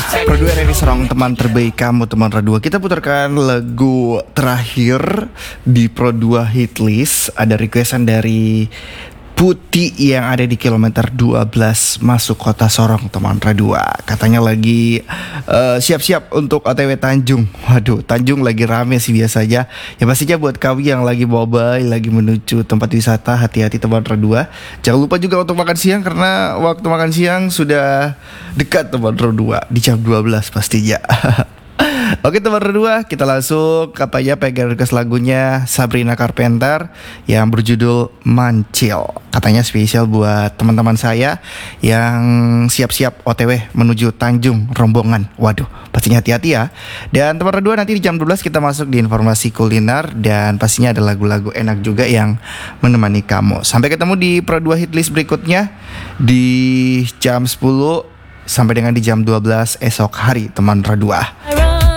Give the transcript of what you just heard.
Pro 2 Reni Serong, teman terbaik kamu, teman Pro 2. Kita putarkan lagu terakhir di Pro 2 Hit List. Ada requestan dari Putih yang ada di kilometer 12 masuk kota Sorong, teman Pro 2. Katanya lagi siap-siap untuk OTW Tanjung. Waduh, Tanjung lagi rame sih biasanya. Ya pastinya buat kawi yang lagi mobile, lagi menuju tempat wisata, hati-hati teman Pro 2. Jangan lupa juga untuk makan siang, karena waktu makan siang sudah dekat teman Pro 2, di jam 12 pastinya. Oke teman berdua, kita langsung katanya pegang request lagunya Sabrina Carpenter yang berjudul Mancil. Katanya spesial buat teman-teman saya yang siap-siap OTW menuju Tanjung rombongan. Waduh, pastinya hati-hati ya. Dan teman berdua, nanti di jam 12 kita masuk di informasi kuliner, dan pastinya ada lagu-lagu enak juga yang menemani kamu. Sampai ketemu di Pro 2 Hit List berikutnya di jam 10 sampai dengan di jam 12 esok hari teman Pro 2.